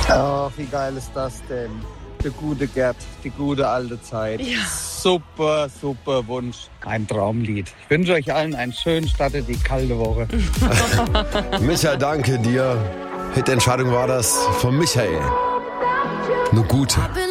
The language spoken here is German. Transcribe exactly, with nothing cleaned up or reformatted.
Oh, wie geil ist das denn? Der gute Gerd, die gute alte Zeit. Ja. Super, super Wunsch. Ein Traumlied. Ich wünsche euch allen einen schönen Start in die kalte Woche. Michael, danke dir. Hit-Entscheidung war das von Michael. Eine gute.